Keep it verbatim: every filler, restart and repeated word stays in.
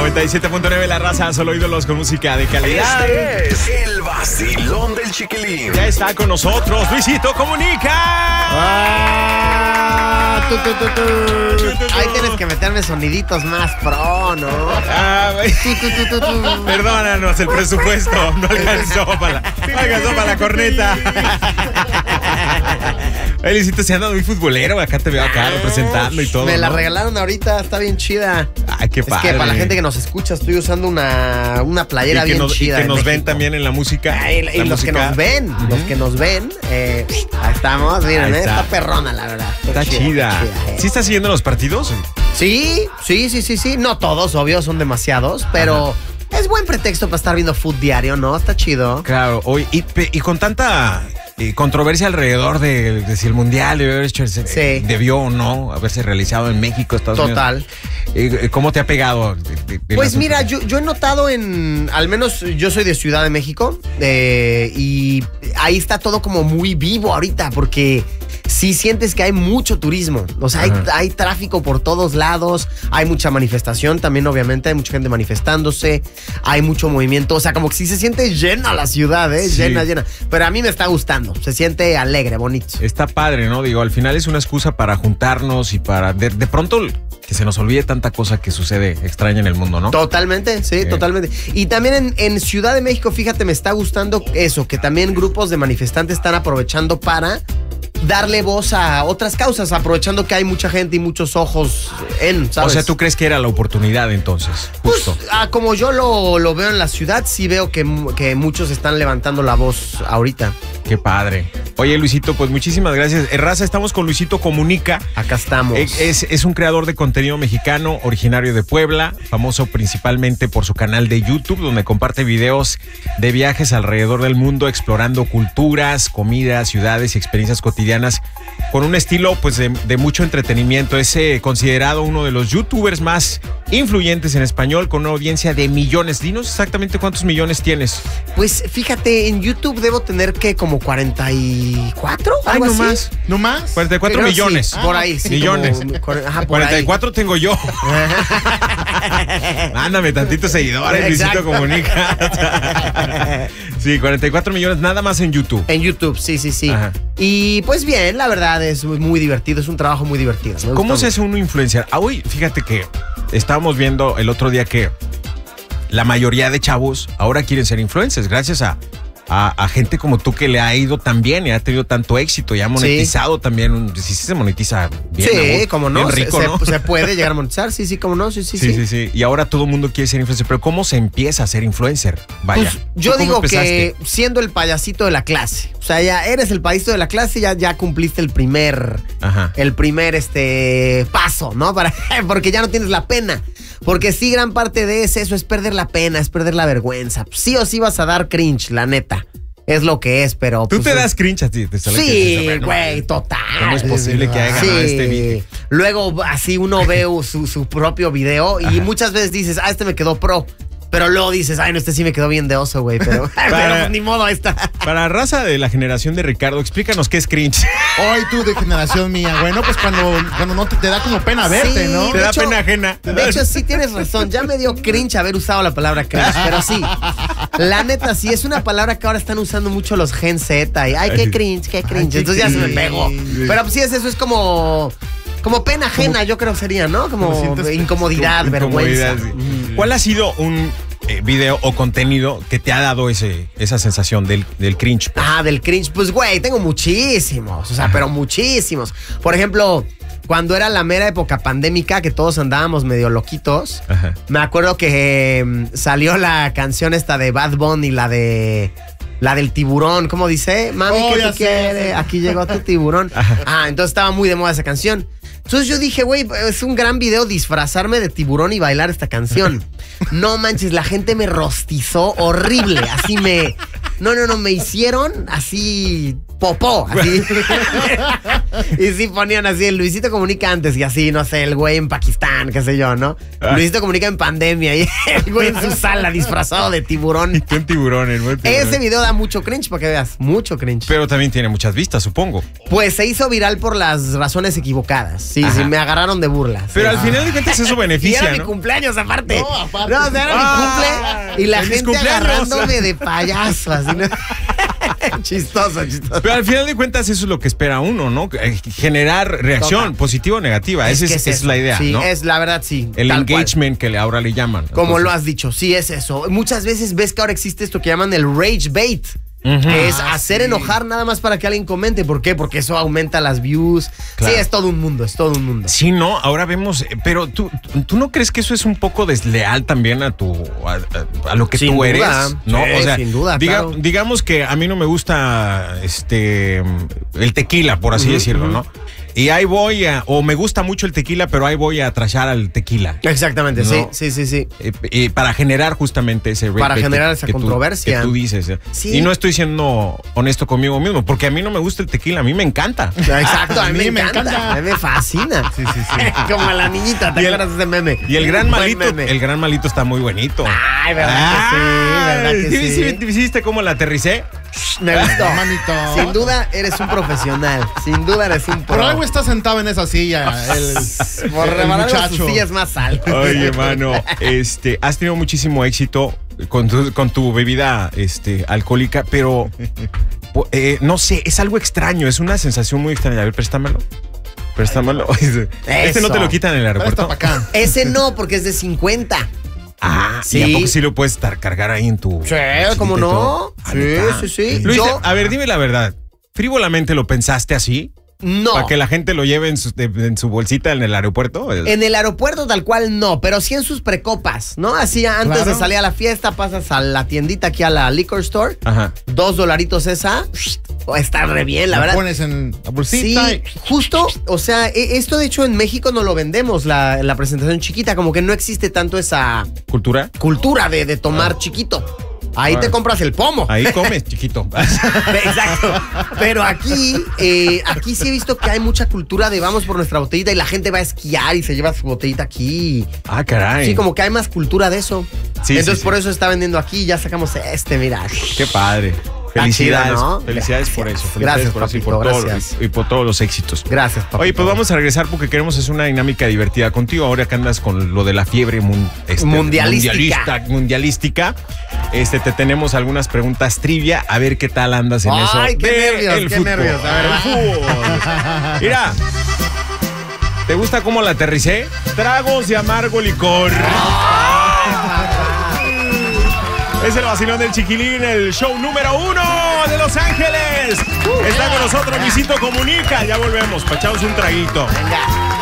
noventa y siete punto nueve La Raza, solo ídolos con música de calidad. Este es el vacilón del Chiquilín. Ya está con nosotros Luisito Comunica. Ah, tu, tu, tu, tu. Ahí tienes que meterme soniditos más pro, ¿no? Ah, Tu, tu, tu, tu, tu. perdónanos, el presupuesto no alcanzó para la, no alcanzó para la corneta. Ay, Luisito, se anda muy futbolero. Acá te veo acá representando y todo. Me la ¿no? regalaron ahorita, está bien chida. Ay, qué padre. Es que para la gente que nos escucha, estoy usando una, una playera y que bien nos, chida. Y que nos México. ven también en la música. Ay, y la los música. que nos ven, uh-huh. los que nos ven, eh, ahí estamos, miren, Ahí eh, está. está perrona, la verdad. Está chida. chida eh. ¿Sí estás siguiendo los partidos? Sí, sí, sí, sí, sí. No todos, obvio, son demasiados, pero ajá. Es buen pretexto para estar viendo fútbol diario, ¿no? Está chido. Claro, hoy y, y con tanta eh, controversia alrededor de, de si el mundial debió, haber hecho, sí. debió o no haberse realizado en México, Estados Total. Unidos. Eh, ¿Cómo te ha pegado? De, de, de pues mira, yo, yo he notado en, al menos yo soy de Ciudad de México, eh, y ahí está todo como muy vivo ahorita, porque sí sientes que hay mucho turismo. O sea, hay, hay tráfico por todos lados, hay mucha manifestación también, obviamente, hay mucha gente manifestándose, hay mucho movimiento. O sea, como que sí se siente llena la ciudad, ¿eh? Sí. Llena, llena. Pero a mí me está gustando, se siente alegre, bonito. Está padre, ¿no? Digo, al final es una excusa para juntarnos y para, de, de pronto, que se nos olvide tanta cosa que sucede extraña en el mundo, ¿no? Totalmente, sí, sí. totalmente. Y también en, en Ciudad de México, fíjate, me está gustando eso, que también grupos de manifestantes están aprovechando para darle voz a otras causas, aprovechando que hay mucha gente y muchos ojos en, ¿sabes? O sea, ¿tú crees que era la oportunidad entonces? Justo. Pues, ah, como yo lo, lo veo en la ciudad, sí veo que, que muchos están levantando la voz ahorita. Qué padre. Oye, Luisito, pues muchísimas gracias. En Raza, estamos con Luisito Comunica. Acá estamos. Es, es un creador de contenido mexicano, originario de Puebla, famoso principalmente por su canal de YouTube, donde comparte videos de viajes alrededor del mundo, explorando culturas, comidas, ciudades y experiencias cotidianas, con un estilo pues de, de mucho entretenimiento. Es eh, considerado uno de los youtubers más influyentes en español, con una audiencia de millones. Dinos exactamente cuántos millones tienes. Pues fíjate, en YouTube debo tener que como cuarenta y cuatro. Ay, no más. ¿No más? cuarenta y cuatro millones. Sí, por ahí, sí. Millones. Como, ajá, por cuarenta y cuatro ahí. tengo yo. Mándame tantitos seguidores, Luisito Comunica. Sí, cuarenta y cuatro millones nada más en YouTube. En YouTube, sí, sí, sí. Ajá. Y pues bien, la verdad es muy divertido, es un trabajo muy divertido. ¿Cómo se hace uno influencer? Ah, hoy, fíjate que estábamos viendo el otro día que la mayoría de chavos ahora quieren ser influencers gracias a A, a gente como tú que le ha ido tan bien y ha tenido tanto éxito y ha monetizado sí. también. Sí, sí se monetiza bien. Sí, como no. Bien rico, se, ¿no? Se, se puede llegar a monetizar, sí, sí, como no, sí, sí, sí. Sí, sí, sí. Y ahora todo el mundo quiere ser influencer. Pero ¿cómo se empieza a ser influencer? Vaya. Pues yo digo que siendo el payasito de la clase. O sea, ya eres el payasito de la clase y ya, ya cumpliste el primer, Ajá. el primer este paso, ¿no? Para, porque ya no tienes la pena. Porque sí, gran parte de eso es perder la pena, es perder la vergüenza. Sí o sí vas a dar cringe, la neta. Es lo que es, pero... ¿Tú pues, te das cringe a ti? Te sale sí, güey, total. ¿Cómo es posible que haya ganado sí. este video? Luego así uno ve su, su propio video y Ajá. muchas veces dices, ah, este me quedó pro. Pero luego dices, ay, no, este sí me quedó bien de oso, güey. Pero, para, pero pues, ni modo, ahí está. Para Raza de la generación de Ricardo, explícanos qué es cringe. Hoy tú de generación mía, bueno, pues cuando, cuando no te, te da como pena verte, sí, ¿no? Te da hecho, pena ajena. De hecho, sí tienes razón. Ya me dio cringe haber usado la palabra cringe, pero sí. La neta, sí, es una palabra que ahora están usando mucho los Gen Z. Y, ay, qué cringe, qué cringe. Ay, qué Entonces cringe. Ya se me pegó. Pero pues sí, es eso, es como... Como pena ajena, como, yo creo sería, ¿no? Como incomodidad, como vergüenza. Incomodidad, sí. ¿Cuál ha sido un eh, video o contenido que te ha dado ese, esa sensación del, del cringe? Pues? Ah, del cringe. Pues, güey, tengo muchísimos. O sea, Ajá. pero muchísimos. Por ejemplo, cuando era la mera época pandémica, que todos andábamos medio loquitos, Ajá. me acuerdo que eh, salió la canción esta de Bad Bunny, la de... La del tiburón, ¿cómo dice? Mami, oh, ¿qué tú quieres? Aquí llegó tu tiburón. Ah, entonces estaba muy de moda esa canción. Entonces yo dije, güey, es un gran video disfrazarme de tiburón y bailar esta canción. No manches, la gente me rostizó horrible. Así me... No, no, no, me hicieron así popó, así. Y sí ponían así, el Luisito Comunica antes y así, no sé, el güey en Pakistán, qué sé yo, ¿no? Ah. Luisito Comunica en pandemia y el güey en su sala disfrazado de tiburón. Qué tiburón, el buen tiburón. Ese video da mucho cringe, para que veas, mucho cringe. Pero también tiene muchas vistas, supongo. Pues se hizo viral por las razones equivocadas. Sí, Ajá. sí, me agarraron de burla. Pero sí. al final de cuentas eso Y beneficia, era mi ¿no? cumpleaños aparte. No, aparte. No, o sea, era Ah, mi cumple y la feliz gente cumpleaños. agarrándome de payaso, así, ¿no? Chistoso, chistoso. Pero al final de cuentas eso es lo que espera uno, ¿no? Eh, Generar reacción, Toca. positiva o negativa. Esa es, que esa es eso. la idea, Sí, ¿no? es la verdad, sí. El tal cual. engagement que le- ahora le llaman. Como Entonces, lo has dicho, sí es eso. Muchas veces ves que ahora existe esto que llaman el rage bait. Ujú. Que es Ah, hacer sí. enojar nada más para que alguien comente. ¿Por qué? Porque eso aumenta las views. Claro. Sí, es todo un mundo, es todo un mundo. Sí, no, ahora vemos, eh, pero tú, ¿tú no crees que eso es un poco desleal también a tu a, a- a lo que Sin tú duda. eres? ¿No? Sí, o sea, sin duda, diga- claro. digamos que a mí no me gusta este el tequila, por así Ujú, decirlo, ujú. ¿no? Y ahí voy a, o me gusta mucho el tequila, pero ahí voy a trashar al tequila. Exactamente, No. sí, sí, sí, sí. Eh, eh, para generar justamente ese Para rate generar que- esa que tú- controversia. que tú dices. eh. Sí. Y no estoy siendo honesto conmigo mismo, porque a mí no me gusta el tequila, a mí me encanta. Exacto, a mí, me, encanta. A mí me fascina. Sí, sí, sí. Como a la niñita, ¿te Y el- acuerdas de ese meme? Y el gran Buen malito, meme. el gran malito está muy bonito. Ay, verdad que sí, verdad que ¿Sí, sí. sí, ¿Viste cómo la aterricé? Me gustó. Manito. Sin duda eres un profesional. Sin duda eres un pro. Por algo está sentado en esa silla el, Por el rebalar muchacho. sus sillas más altas. Oye, mano, este, has tenido muchísimo éxito con tu, con tu bebida este, alcohólica, pero po- eh, no sé, es algo extraño, es una sensación muy extraña. A ver, préstamelo. Préstamelo. Este no te lo quitan en el Pero está aeropuerto. para acá. Ese no, porque es de cincuenta. Ah, Sí. ¿y a poco sí lo puedes tar- cargar ahí en tu. Sí, mochilita ¿cómo y no? todo? Ah, Sí, ¿neta? sí, sí. Luis, Yo- a ver, dime la verdad. ¿Frívolamente lo pensaste así? No. ¿Para que la gente lo lleve en su, de- en su bolsita en el aeropuerto? En el aeropuerto tal cual no, pero sí en sus precopas, ¿no? Así antes Claro. de salir a la fiesta pasas a la tiendita aquí a la liquor store, Ajá. dos dolaritos esa, está re bien, la La verdad. pones en la bolsita. Sí, y- justo, o sea, e- esto de hecho en México no lo vendemos, la, la presentación chiquita, como que no existe tanto esa ¿Cultura? cultura de, de tomar chiquito. Ahí Ah. te compras el pomo. Ahí comes, chiquito. Exacto. Pero aquí, eh, aquí sí he visto que hay mucha cultura de vamos por nuestra botellita y la gente va a esquiar y se lleva su botellita aquí. Ah, caray. Sí, como que hay más cultura de eso. Sí, Entonces sí, por sí. eso está vendiendo aquí y ya sacamos este, mira. Qué padre. Felicidades. chido, ¿no? Felicidades por eso. Gracias. Felicidades Gracias, por eso y papito, por, todo- gracias. y por todos los éxitos. Gracias, papá. Oye, pues vamos a regresar porque queremos hacer una dinámica divertida contigo. Ahora que andas con lo de la fiebre mun- este, Mundialística. mundialista- mundialística, este, te tenemos algunas preguntas trivia. A ver qué tal andas en eso. Ay, qué de nervios, el qué fútbol. nervios. A ver, El va. fútbol. Mira, ¿te gusta cómo la aterricé? Tragos de amargo licor. Es el vacilón del Chiquilín, el show número uno de Los Ángeles. Está con nosotros Luisito Comunica. Ya volvemos, pachaos un traguito. Venga.